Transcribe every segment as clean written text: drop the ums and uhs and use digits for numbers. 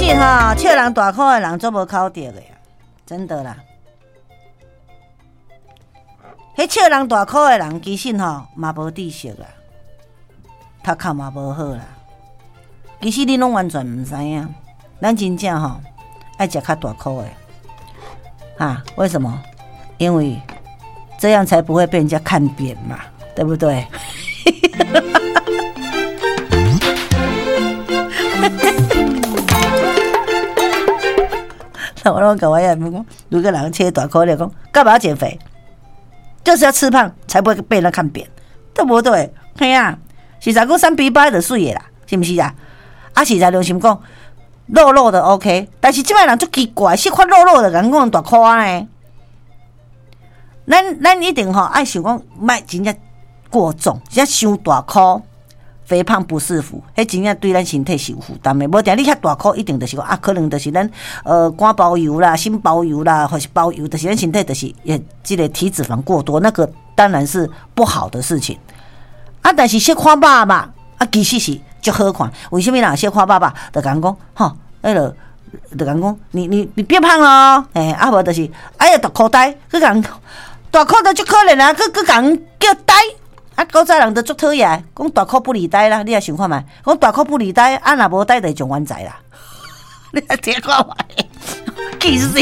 以哈，笑人大口的人做无考得的呀，真的啦。迄笑人大口的人，其实吼嘛无知识啦，读壳嘛无好啦。其实你拢完全唔知影，咱真正吼爱食较大口的啊？为什么？因为这样才不会被人家看扁嘛，对不对？那我跟我爷们讲，如果人切大口的讲，干嘛要减肥？就是要吃胖，才不会被人看扁，对不对？嘿啊，实在讲3:8就水的啦，是不是啊？啊，实在良心讲，肉肉的 OK， 但是这摆人足奇怪，细块肉肉的人讲大块呢。咱一定爱想讲，卖真正过重，真伤大块。肥胖不是福，迄真正对咱身体是有负担的。无定你遐大块，一定就是讲啊，可能就是咱肝包油啦、心包油啦，或是包油，就是咱身体就是也这个体脂肪过多，那个当然是不好的事情。啊，但是小看肉嘛，啊，其实是足好看。为什么人小看肉就讲吼，那个就讲你变胖了，啊无就是哎呀大口呆，佮讲大口都足可怜啊，佮讲叫呆。啊，古早人都足讨厌，讲大口不离呆啦，你也想看觅？讲大口不离呆，啊，若无呆就上冤财啦。你也听看觅，气死！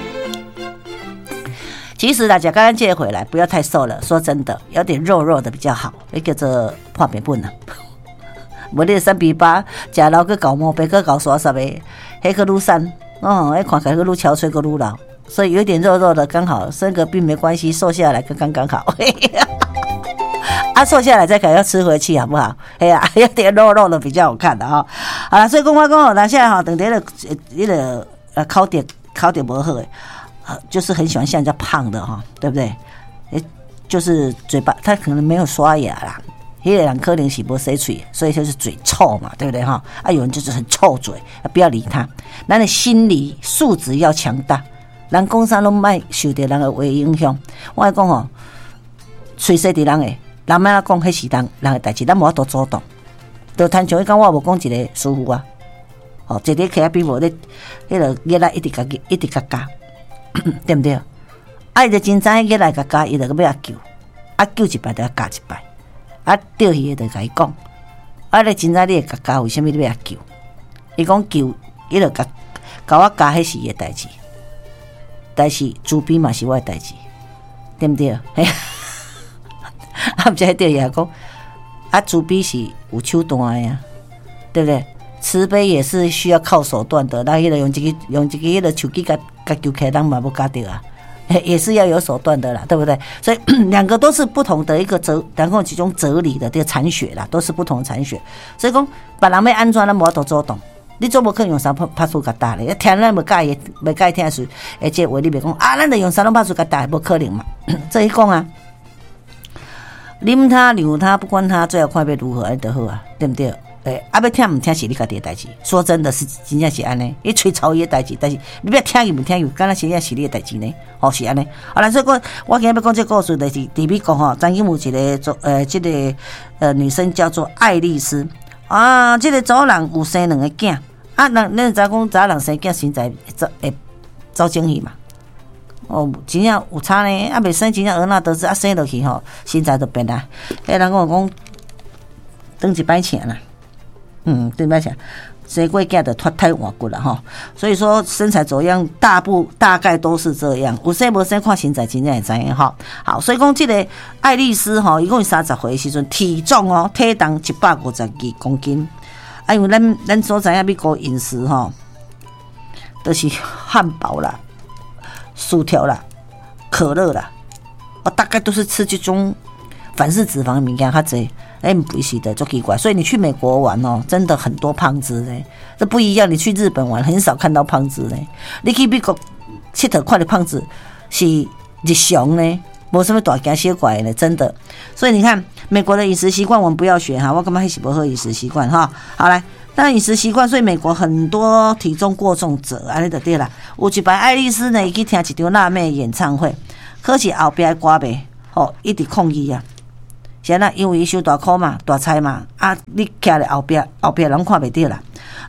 其实啦，食干这回来不要太瘦了，说真的，有点肉肉的比较好，那叫做破病本啦。无你3:8，食老去搞毛病，去搞啥啥的，迄个愈瘦，迄看起来愈憔悴，愈老。所以有点肉肉的刚好，生个病没关系，瘦下来刚刚好。啊，瘦下来再要吃回去，好不好？哎呀，有点肉肉的比较好看的哈。好了，所以我讲，咱现在哈，等那个考点不好就是很喜欢像人家胖的哈，对不对？就是嘴巴他可能没有刷牙啦，有的人可能是没洗嘴，所以就是嘴臭嘛，对不对哈？啊，有人就是很臭嘴，不要理他。咱的心理素质要强大，人讲啥拢莫受到人的话影响。我讲吼，随时伫人的。人莫讲，迄是人的代志，咱无法度主动。就谈像伊讲，我无讲一个师傅啊，一个客边无咧，迄个热来一直加，对不对？啊，伊就真知热来加，伊就要啊救，啊救一摆就要加一摆，啊钓鱼的就甲伊讲，啊你真知你会加，为什么你要啊救？伊讲救，伊就甲我加，迄是伊的代志，但是猪逼嘛是我的代志，对不对？啊，不是对呀，讲啊，慈悲是有手段的呀，对不对？慈悲也是需要靠手段的。那迄个用一个手机甲救起来，人嘛不搞到啊，也是要有手段的啦，对不对？所以两个都是不同的一个然后其中哲理的这个残血啦，都是不同的残血。所以讲，别人要安怎，咱无法度主动。你做无可能用啥拍出甲打咧？听咱无介意听是，这话你别讲啊，咱就用啥拢拍出甲打，无可能嘛。这一讲啊。啉他留他不管他，最后看要如何安就好啊，对不对？要听唔听是你家己的代志。说真的是真正是安尼，你吹槽伊的代志，但是你不要听伊唔听伊，敢若真正是你的代志呢？是安尼。好啦，所以我今日要讲这个故事，就是伫美国吼，曾经有一个这个女生叫做爱丽丝啊，这个早人有生2个囝啊，咱知讲早人生囝身材会走精气嘛。真正有差呢，啊，袂生真正儿得志啊，生落去吼，身材就变啦。人跟我讲，等一摆钱啦，等一摆钱，生过囝就脱胎换骨了哈。所以说身材走样，大概都是这样。有生无生看身材，真正会知影哈。好，所以讲这个爱丽丝吼，一共30岁的时阵，体重体重152公斤。啊，因为咱所知影美国饮食吼，都是汉堡啦。薯条啦，可乐啦，大概都是吃这种反式脂肪的物件较济，不是的，就奇怪。所以你去美国玩真的很多胖子嘞，这不一样。你去日本玩，很少看到胖子嘞。你去美国佚佗看的胖子是日常呢，没什么大惊小怪的，真的。所以你看美国的饮食习惯，我们不要学哈，我感觉那是不好饮食习惯哈。好来。但饮食习惯，所以美国很多体重过重者，安尼就对啦。有一摆爱丽丝呢，伊去听一场辣妹演唱会，可是后壁的歌迷一直抗议啊。是啊，因为伊收大箍嘛，大菜嘛，啊，你徛咧后壁人看袂到啦。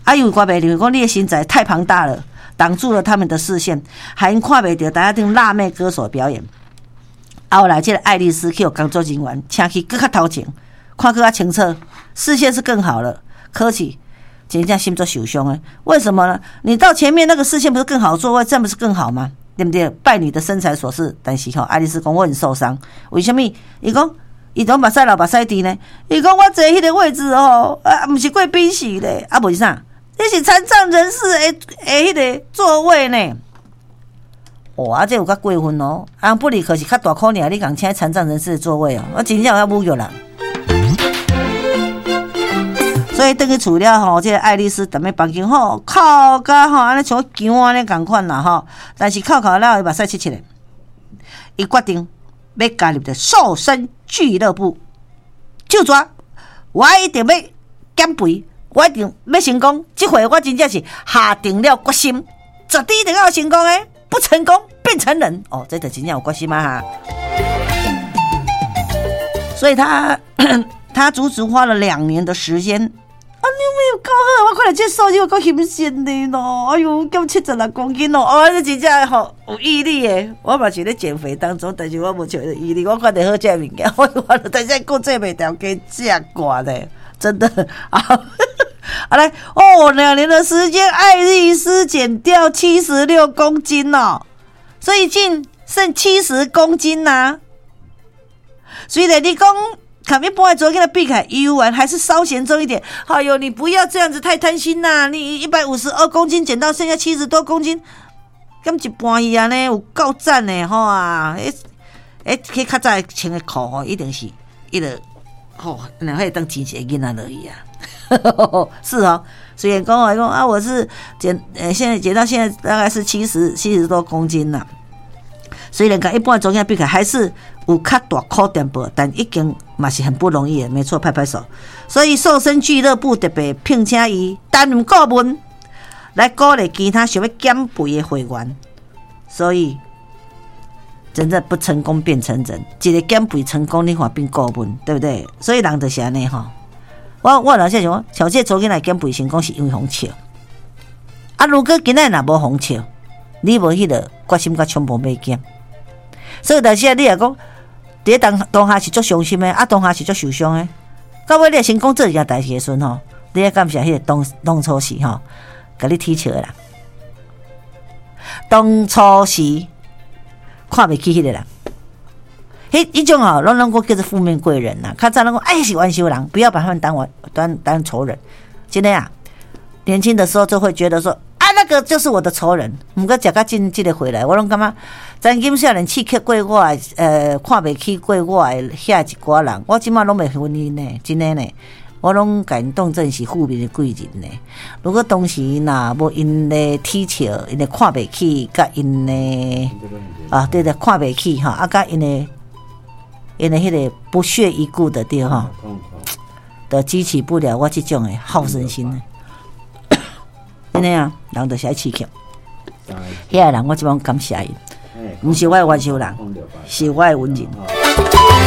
啊，有看袂到，讲你的身材太庞大了，挡住了他们的视线，还看袂到大家顶辣妹歌手表演。后来，这个爱丽丝去有工作人员请去更较头前，看更较清楚，视线是更好了。可是，真正心做受伤的，为什么呢？你到前面那个视线不是更好座位，这样不是更好吗？对不对？拜你的身材所赐，但是爱丽丝讲我很受伤，为什么？伊讲。伊讲目屎流目屎滴呢？伊讲我坐迄个位置不是贵宾席咧，啊，无是啥？这是残障人士的迄个座位呢。哇，这有较过分哦！啊，不离可是较大颗尔，你讲请残障人士的座位哦，我真正要侮辱人。所以等去厝了吼，这个爱丽丝踮咧房间吼，哭甲吼安尼像姜安尼共款啦吼，但是哭了伊目屎切咧，伊决定。要加入的瘦身俱乐部，就抓我一定要减肥，我一定要成功。这回我真正是下定了决心，绝对一定要成功诶！不成功变成人哦，这就真正有决心嘛哈。所以他足足花了2年的时间。啊，你有没有够好？我看来这瘦又够新鲜的咯！哎呦，减76公斤咯！哦，这真正吼有毅力诶！我嘛是咧减肥当中，但是我无像毅力。我看到好食物件，我等下顾做袂掉，给食惯咧，真的啊！好来哦，2年的时间，爱丽丝减掉76公斤哦，所以竟剩70公斤呐。所以呢，你讲。看一般的昨天的比凯游玩还是稍嫌重一点。哎呦，你不要这样子太贪心啦！你152公斤减到剩下70多公斤，咁一般伊安尼有够赞的吼啊！去较早穿的裤吼，一定是伊个吼，然后当钱一个囡仔而已啊。是哦，虽然讲我讲啊，我是现在减到现在大概是70多公斤啦。虽然跟一般昨天比起来还是有较大考点薄，但已经嘛是很不容易的，没错，拍拍手。所以瘦身俱乐部特别聘请伊担任顾问，来鼓励其他想要减肥的会员。所以真正不成功变成人，一个减肥成功，你看变顾问，对不对？所以人就是安尼吼。我老实讲，像这昨天来减肥成功是因为红笑。啊，如果今仔若无红笑，你无迄个决心甲冲动要减。所以但是你也讲，伫当下是足伤心的，啊，当下是足受伤的。到尾你成功做一件代志的时阵吼，你要感谢迄个当初时吼，甲你提笑的人。当初时看袂起迄个人，迄种吼，拢我叫做负面贵人呐。较早人讲，哎，是冤仇人，不要把他们当仇人。真的啊，年轻的时候就会觉得说。那个就是我的仇人，毋过食甲真即个回来，我拢感觉曾经少年刺激过我看袂起过我的遐一寡人，我即马拢袂分因呢，真的呢，我拢甲因当真是负面的贵人呢。如果当时若无因的踢笑，因的看袂起，甲因的对的看袂起哈，啊，甲因的迄个不屑一顾的对哈，都激起不了我这种的好胜心呢。真的啊，人就是爱刺激。遐个人我即摆感谢伊，毋是我的冤仇人，是我的恩人。